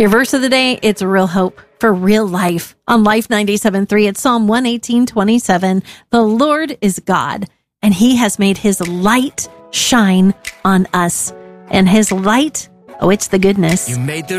Your verse of the day, it's real hope for real life. On Life 97.3, it's Psalm 118:27. The Lord is God, and he has made his light shine on us. And his light, it's the goodness. You made the